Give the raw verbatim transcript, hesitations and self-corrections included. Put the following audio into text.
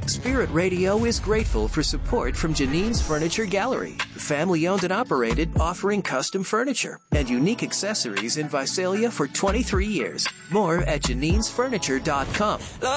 Spirit Radio is grateful for support from Janine's Furniture Gallery, family-owned and operated, offering custom furniture and unique accessories in Visalia for twenty-three years. More at janines furniture dot com.